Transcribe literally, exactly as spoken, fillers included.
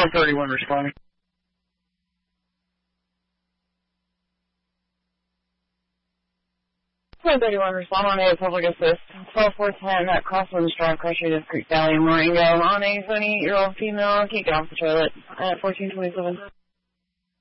four thirty-one responding. four thirty-one respond on a public assist. twelve four ten at Crosslands Drive, Crushing Creek Valley, Marengo, on a twenty-eight-year-old female kicking off the toilet at fourteen twenty-seven.